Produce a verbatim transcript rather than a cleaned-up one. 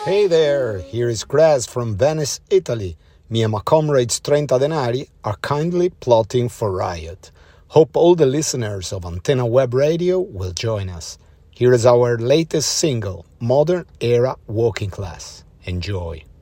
Hey there, here is Graz from Venice, Italy. Me and my comrades Trenta Denari are kindly plotting for riot. Hope all the listeners of Antenna Web Radio will join us. Here is our latest single, Modern Era Walking Class. Enjoy.